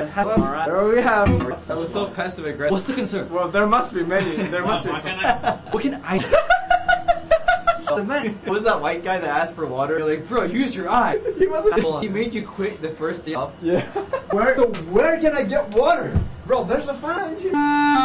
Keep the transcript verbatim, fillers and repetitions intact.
Alright. There we have. That was so passive aggressive. What's the concern? Well, there must be many. There must be. What can I? The man, what was that white guy that asked for water? You're like, bro, use your eye. He wasn't. He made you quit the first day off. Yeah. Where? So where can I get water? Bro, there's a fountain.